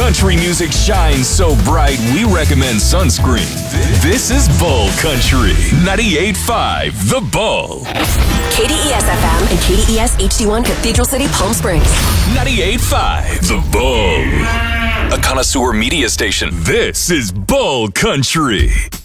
Country music shines so bright, we recommend sunscreen. This is Bull Country 98.5 The Bull. KDES FM and KDES HD1 Cathedral City, Palm Springs. 98.5 The Bull. A connoisseur media station. This is Bull Country.